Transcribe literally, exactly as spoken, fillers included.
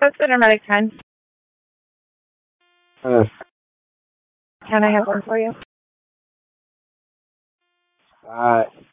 That's Cinematic ten. Uh, Can I have one for you? uh,